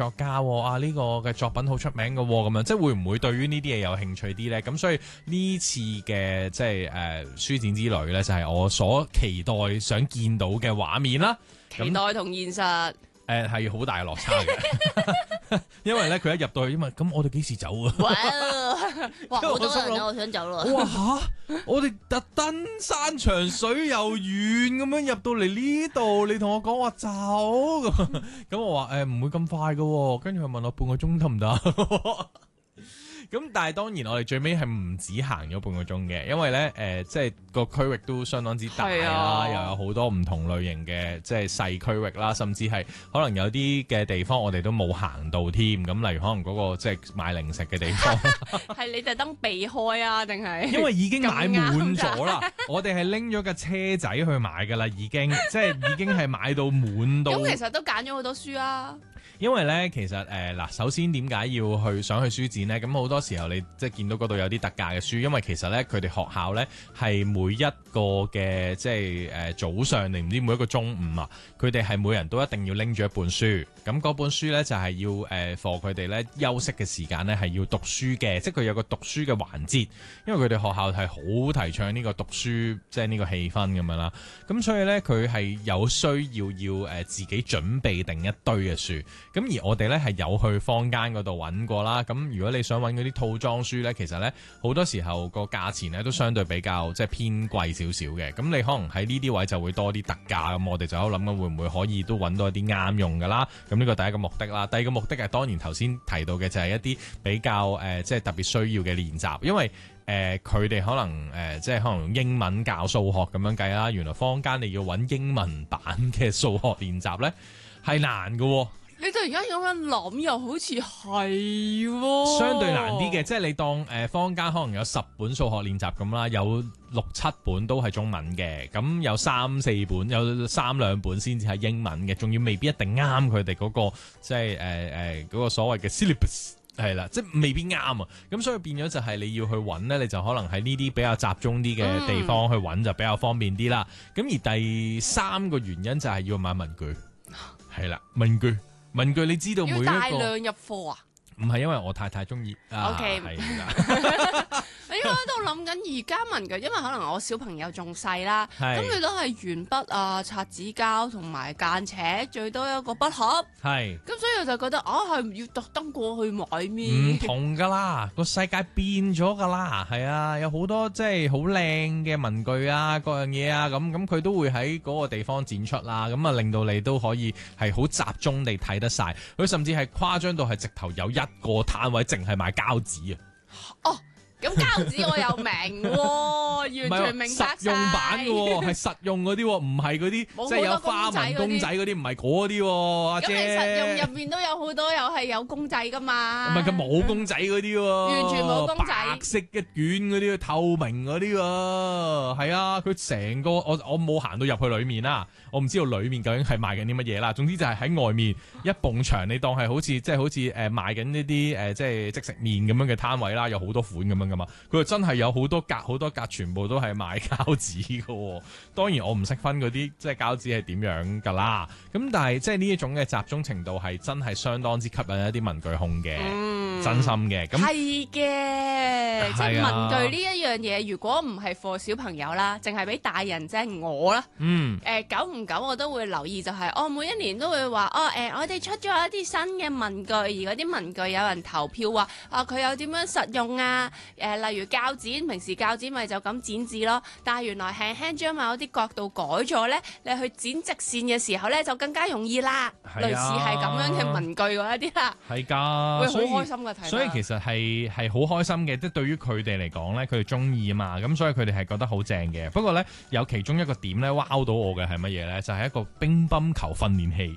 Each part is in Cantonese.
作家啊，呢個嘅作品好出名嘅咁樣，即係會唔會對於呢啲嘢有興趣啲咧？咁所以呢次嘅即係書展之旅咧，就係我所期待想見到嘅畫面啦。 期待同現實係好大嘅落差嘅，因為咧佢一入到去，因為咁我哋幾時走啊？ 哇，好多人啊，我想走咯。 哇吓！我哋特登山長水又遠咁樣入到嚟呢度，你同我講話走咁我話唔會咁快㗎，跟住佢問我半個鐘得唔得？咁但係當然我哋最尾係唔止行咗半個鐘嘅，因為咧即係個區域都相當之大啦，又有好多唔同類型嘅即係細區域啦，甚至係可能有啲嘅地方我哋都冇行到添。咁例如可能嗰個即係買零食嘅地方， 係你特登避開啊，定係？ 因為已經買滿咗啦，我哋係拎咗架車仔去買噶啦，已經即係已經係買到滿到。 咁其實都揀咗好多書啊。 因為咧，其實嗱，首先點解要想去書展咧？咁好多時候你即係見到嗰度有啲特價嘅書，因為其實咧佢哋學校咧係每一個嘅即係早上定唔知每一個中午啊，佢哋係每人都一定要拎住一本書。咁嗰本書咧就係要課佢哋咧休息嘅時間咧係要讀書嘅，即係佢有個讀書嘅環節。因為佢哋學校係好提倡呢個讀書，即係呢個氣氛咁樣啦。咁所以咧佢係有需要自己準備定一堆嘅書。咁而我哋咧係有去坊間嗰度揾過啦，咁如果你想揾嗰啲套裝書咧，其實咧好多時候個價錢咧都相對比較即係偏貴少少嘅，咁你可能喺呢啲位就會多啲特價，咁我哋就喺度諗緊會唔會可以都揾到一啲啱用噶啦，咁呢個第一個目的啦，第二個目的係當然頭先提到嘅就係一啲比較即係特別需要嘅練習，因為佢哋可能即係可能用英文教數學咁樣計啦，原來坊間你要揾英文版嘅數學練習咧係難㗎喎。 你突然間咁樣諗，又好似係喎， 相對難啲嘅，即係你當坊間可能有10本數學練習咁啦，有6-7本都係中文嘅，咁有3-4本，有3-2本先至係英文嘅，仲要未必一定啱佢哋嗰個即係嗰個所謂嘅 syllabus 係啦，即係未必啱啊，咁所以變咗就係你要去揾咧，你就可能喺呢啲比較集中啲嘅地方去揾就比較方便啲啦。咁而第三個原因就係要買文具，係啦，文具你知道每一個要大量入貨啊？ 唔係因為我太太中意。 OK， 係啦。 你喺度諗緊而家文具，因為可能我小朋友仲細啦，咁佢都係鉛筆啊、擦紙膠同埋間尺，最多一個筆盒。 係。咁所以我就覺得係要特登過去買咩？ 唔同㗎啦，個世界變咗㗎啦，係啊，有好多即係好靚嘅文具啊，各樣嘢啊，咁佢都會喺嗰個地方展出啦，咁啊令到你都可以係好集中地睇得晒。佢甚至係誇張到係直頭有一個攤位淨係賣膠紙啊！ 哦。咁膠紙我有明喎，完全明白晒。 實用版嘅喎，係實用嗰啲喎，唔係嗰啲即係有花紋公仔嗰啲，唔係嗰啲喎，阿姐。 咁你實用入面都有好多又係有公仔噶嘛？ 唔係佢冇公仔嗰啲喎， 完全冇公仔， 白色一卷嗰啲，透明嗰啲喎，係啊，佢成個我冇行到入去裡面啦，我唔知道裡面究竟係賣緊啲乜嘢啦。總之就係喺外面一埲牆，你當係好似即係好似賣緊呢啲即係即食麵咁樣嘅攤位啦，有好多款咁樣。佢就真係有好多格，全部都係賣膠紙嘅。當然我唔識分嗰啲即係膠紙係點樣噶啦。咁但係即係呢一種嘅集中程度係真係相當之吸引一啲文具控嘅，真心嘅。咁係嘅，即係文具呢一樣嘢，如果唔係 for 小朋友啦，淨係俾大人即係我啦。久唔久我都會留意，就係每一年都會話我哋出咗一啲新嘅文具，而嗰啲文具有人投票話佢有點樣實用啊。例如膠紙，平時膠紙咪就咁剪字咯，但係原來輕輕將某啲角度改咗咧，你去剪直線嘅時候咧就更加容易啦。類似係咁樣嘅文具嗰一啲啦， 係㗎， 會好開心嘅睇。 所以其實係好開心嘅，即係對於佢哋嚟講咧，佢哋中意啊嘛，咁所以佢哋係覺得好正嘅。不過咧，有其中一個點咧 wow 到我嘅係乜嘢咧？就係一個乒乓球訓練器。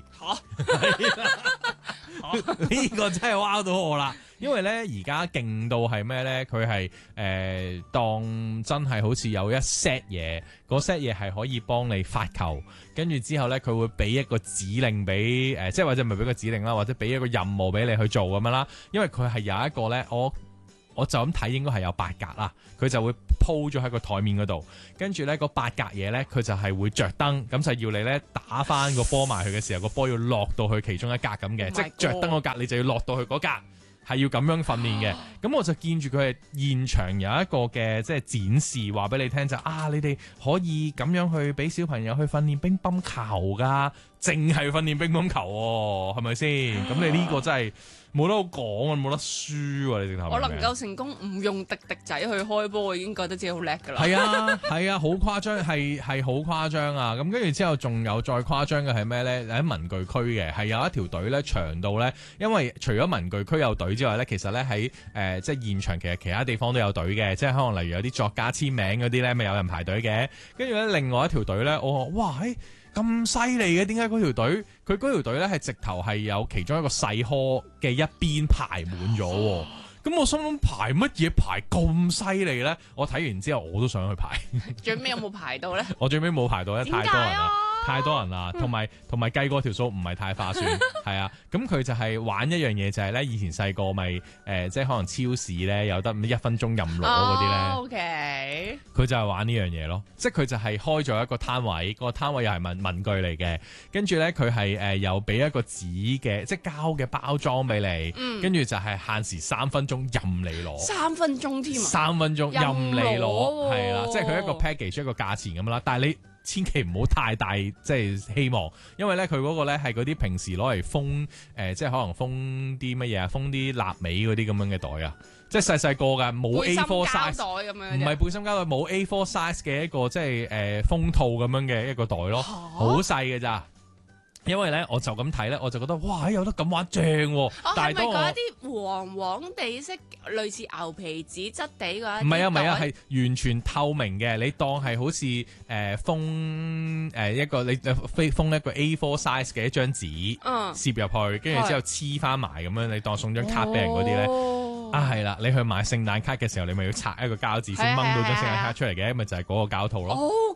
呢個真係 wow 到我啦！因為咧而家勁到係咩咧？佢係當真係好似有一 set 嘢，嗰 set 嘢係可以幫你發球，跟住之後咧佢會俾一個指令俾即係或者唔係俾個指令啦，或者俾一個任務俾你去做咁樣啦。因為佢係有一個咧， 我就咁睇應該係有8格啦，佢就會鋪咗喺個台面嗰度，跟住咧個8格嘢咧，佢就係會着燈，咁就要你咧打翻個波埋去嘅時候，個波要落到去其中一格咁嘅，即係着燈嗰格你就要落到去嗰格。係要咁樣訓練嘅，咁我就見住佢係現場有一個嘅即係展示，話俾你聽就你哋可以咁樣去俾小朋友去訓練乒乓球噶，淨係訓練乒乓球喎，係咪先？咁你呢個真係冇得好講啊，冇得輸啊！你直頭我能夠成功唔用滴滴仔去開波，我已經覺得自己好叻㗎啦。 係啊，好誇張，係好誇張啊！咁跟住之後仲有再誇張嘅係咩咧？喺文具區嘅係有一條隊咧長到咧，因為除咗文具區有隊之外咧，其實咧喺即係現場其實其他地方都有隊嘅，即係可能例如有啲作家簽名嗰啲咧，咪有人排隊嘅。跟住咧另外一條隊咧，我話哇咁犀利嘅，點解嗰條隊佢嗰條隊咧係直頭係有其中一個細科嘅一邊排滿咗喎？咁我心諗排乜嘢排咁犀利咧？我睇完之後我都想去排。 最尾有冇排到咧？ 我最尾冇排到咧，太多人啦。太多人啦，同埋計過條數唔係太划算，係啊，咁佢就係玩一樣嘢，就係咧以前細個咪即係可能超市咧有得1分鐘任攞嗰啲咧 ，OK， 佢就係玩呢樣嘢咯，即係佢就係開咗一個攤位，個攤位又係文具嚟嘅，跟住咧佢係又俾一個紙嘅即係膠嘅包裝俾你，跟住就係限時3分鐘任你攞 ，3分鐘添啊 ，3分鐘任你攞，係啦，即係佢一個 package 一個價錢咁啦，但係你千祈唔好太大，即係希望，因為咧佢嗰個咧係嗰啲平時攞嚟封即係可能封啲乜嘢啊，封啲臘味嗰啲咁樣嘅袋啊，即係細細個㗎，冇 A4 size 袋咁樣，唔係背心膠袋，冇 A4 size 嘅一個即係封套咁樣嘅一個袋咯，好細嘅咋。因為咧，我就咁睇咧，我就覺得哇，有得咁玩正喎！但係嗰一啲黃黃地色，類似牛皮紙質地嗰一啲， 唔係啊，係完全透明嘅。你當係好似封一個你封一個 A4 size 嘅一張紙，攝入去，跟住之後黐翻埋咁樣，你當送張卡俾人嗰啲咧。係啦，你去買聖誕卡嘅時候，你咪要拆一個膠紙先掹到張聖誕卡出嚟嘅，咪就係嗰個膠套咯。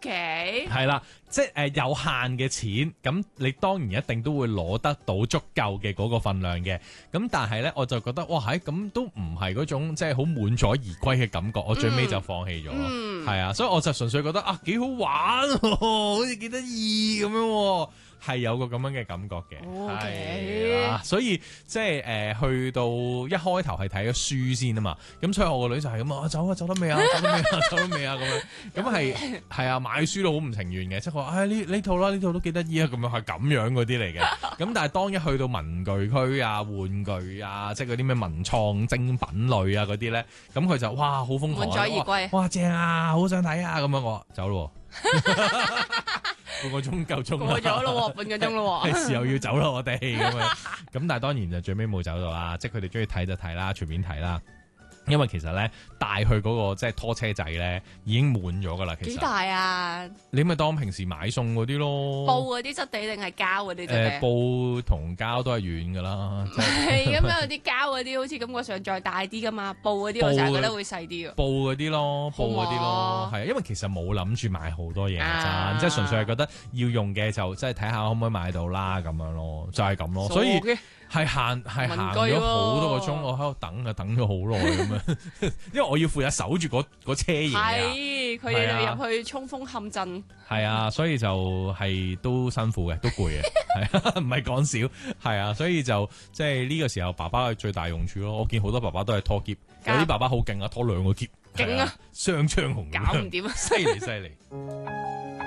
OK， 係啦，即係有限嘅錢，咁你當然一定都會攞得到足夠嘅嗰個份量嘅。咁但係咧，我就覺得哇，咁都唔係嗰種即係好滿載而歸嘅感覺，我最尾就放棄咗。係啊，所以我就純粹覺得幾好玩，好似幾得意咁樣。係有個咁樣嘅感覺嘅，係所以即係去到一開頭係睇咗書先啊嘛，咁所以我個女就係咁啊，走得未啊，走得未啊咁樣，係啊，買書都好唔情願嘅，即係話呢套啦，呢套都幾得意啊，咁樣係咁樣嗰啲嚟嘅，咁但係當一去到文具區啊、玩具啊，即係嗰啲咩文創精品類啊嗰啲咧，咁佢就哇好瘋狂，滿載而歸，哇正啊，好想睇啊，咁樣我走咯。半個鐘夠鐘啦， 過咗咯，半個鐘咯， 係時候要走啦，我哋咁樣。咁但係當然就最尾冇走到啦，即係佢哋中意睇就睇啦，隨便睇啦。因為其實咧帶去嗰個即係拖車仔咧已經滿咗噶啦，其實幾大啊？ 你咪當平時買餸嗰啲咯， 布嗰啲質地定係膠嗰啲質地？ 布同膠都係軟噶啦。 係咁樣，有啲膠嗰啲好似感覺上再大啲噶嘛，布嗰啲我成日覺得會細啲。 布嗰啲咯，係啊，因為其實冇諗住買好多嘢咋，即係純粹係覺得要用嘅就即係睇下可唔可以買到啦咁樣咯，就係咁咯，所以。係行咗好多個鐘，我喺度等咗好耐咁樣，因為我要負責守住嗰車嘢啊。 係，佢哋入去衝鋒陷陣。 係啊，所以就係都辛苦嘅，都攰嘅，係唔係講笑？係啊，所以就即係呢個時候，爸爸係最大用處咯。我見好多爸爸都係拖篋，有啲爸爸好勁啊，拖2個篋， 勁啊， 雙槍紅， 搞唔掂啊， 犀利。